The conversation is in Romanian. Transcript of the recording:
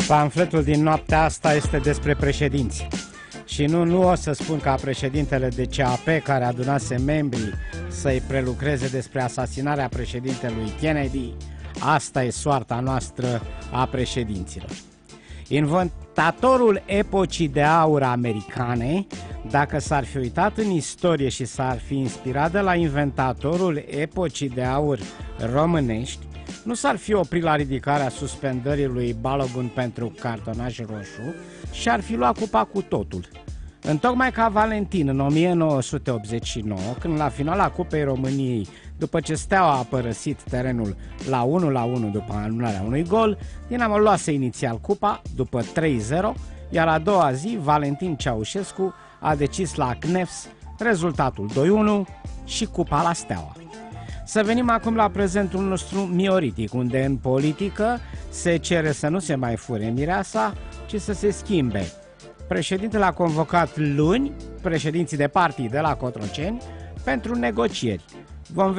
Pamfletul din noaptea asta este despre președinți. Și nu o să spun ca președintele de CAP care adunase membrii să-i prelucreze despre asasinarea președintelui Kennedy. Asta e soarta noastră a președinților. Inventatorul epocii de aur americane, dacă s-ar fi uitat în istorie și s-ar fi inspirat de la inventatorul epocii de aur românești, nu s-ar fi oprit la ridicarea suspendării lui Balogun pentru cartonaj roșu și ar fi luat cupa cu totul. Întocmai ca Valentin în 1989, când la finala Cupei României, după ce Steaua a părăsit terenul la 1-1 după anularea unui gol, Dinamo luase inițial cupa după 3-0, iar a doua zi Valentin Ceaușescu a decis la CNEFS rezultatul 2-1 și cupa la Steaua. Să venim acum la prezentul nostru mioritic, unde în politică se cere să nu se mai fure mireasa, ci să se schimbe. Președintele a convocat luni președinții de partide la Cotroceni pentru negocieri. Vom